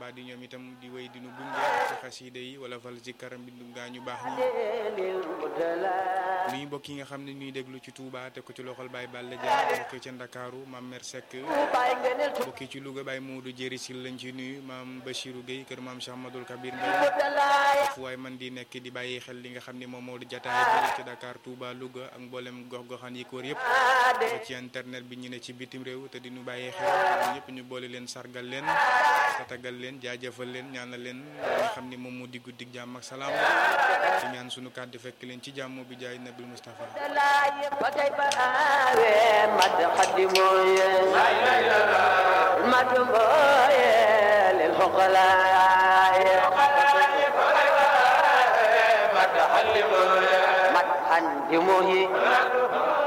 Touba di ñoom itam di wéy di nu gunge ci xasida yi wala fal ci karam bi gaa ñu baax ñi nuyu mbokk yi nga xam ne ñuy déglu ci Touba te ko ci loxol Baye Balla Dia mbokk ci Ndakaaru Mame Mer Seck mbokk ci Louga Baye Modou Jéri Sil lañ ci nuyu Mame Bachirou Gueye kër Mame Cheikh Ahmadoul Kabir Mbaye fu waay man di nekk di bàyyi xel li nga xam ne moom moo di jataay bi ci Dakar Touba Louga ak mboolem gox-goxaan yi ko wër yëpp ci internet bi ñu ne ci bitim réew te di ñu bàyyi xel ñëpp ñu boole leen sargal leen tatagal leen jaajëfal leen ñaanal leen nga xam ni moom moo di guddig jàmm ak salaam ci ñaan sunu kàddu fekk leen ci jàmm bi jaay Nabil Mustafa مدحا جموهي